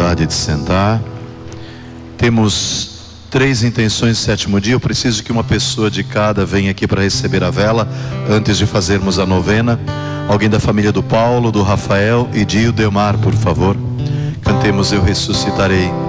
vontade de sentar. Temos 3 intenções do 7º dia. Eu preciso que uma pessoa de cada venha aqui para receber a vela antes de fazermos a novena. Alguém da família do Paulo, do Rafael e de Ildemar, por favor. Cantemos Eu Ressuscitarei.